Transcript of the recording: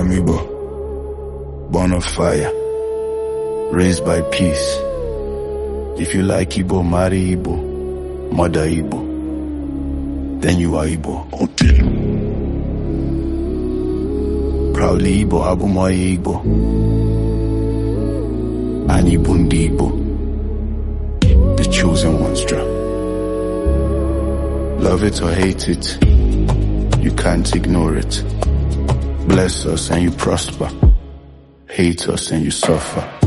am Igbo, born of fire, raised by peace. If you like Igbo, marry Igbo, mother Igbo, then you are Igbo. Proudly Igbo, Abumoye Igbo, Ani Bundi Igbo, the chosen ones draw. Love it or hate it, you can't ignore it. Bless us and you prosper, hate us and you suffer.